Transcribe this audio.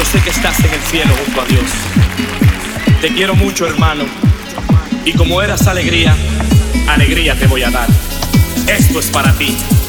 sé que estás en el cielo junto a Dios. Te quiero mucho, hermano, y como eras alegría, alegría te voy a dar. Esto es para ti.